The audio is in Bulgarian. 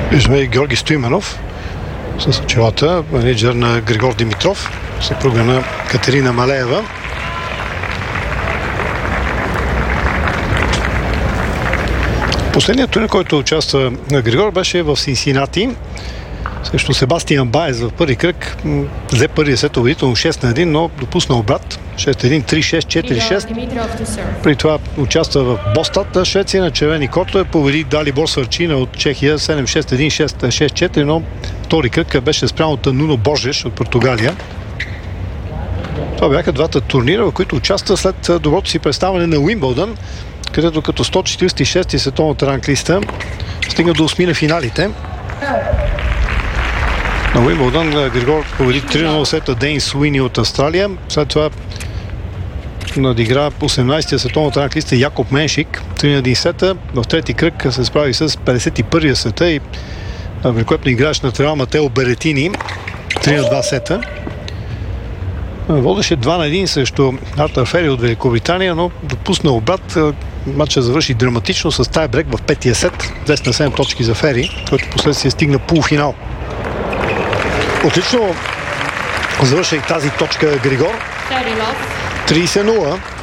Виждаме и Георги Стоименов с очилата, менеджер на Григор Димитров, съпруга на Катерина Малеева. Последният турнир, който участва на Григор, беше в Синсинати срещу Себастиан Баез в първи кръг. Взе първия сет убедително 6-1, но допусна обрат 6-1, 3-6, 4-6. При това участва в Бостат, Швеция, на червени кортове. Победи Далибор Свърчина от Чехия 7-6-1, 6-6-4, но втори кръг беше спрямо от Нуно Боржеш от Португалия. Това бяха двата турнира, в които участва след доброто си представяне на Уимбълдън, където като 146-ти световната ранглиста стигна до 8 на финалите. На Уимбълдън Григор победи 3-0 сета Дейн Суини от Австралия. След това надигра 18-я световната ранглиста Якоб Меншик 3-1 сета. В трети кръг се справи с 51-я сета и великолепно играч на Реал Матео Беретини 3-2 сета. Водеше 2-1 срещу Артур Фери от Великобритания, но допусна обрат. Матчът завърши драматично с тайбрек в петия сет. 10-7 точки за Фери, който последствие стигна полуфинал. Отлично завърши тази точка Григор. 30-0.